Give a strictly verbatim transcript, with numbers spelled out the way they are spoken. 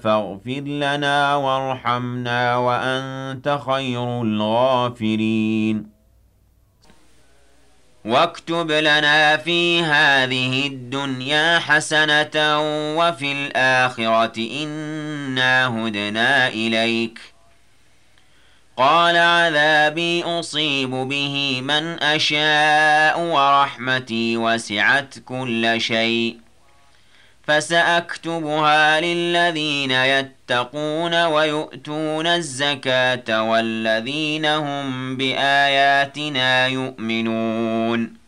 فاغفر لنا وارحمنا وأنت خير الغافرين. واكتب لنا في هذه الدنيا حسنة وفي الآخرة إنا هدنا إليك. قال عذابي أصيب به من أشاء ورحمتي وسعت كل شيء فسأكتبها للذين يتقون ويؤتون الزكاة والذين هم بآياتنا يؤمنون.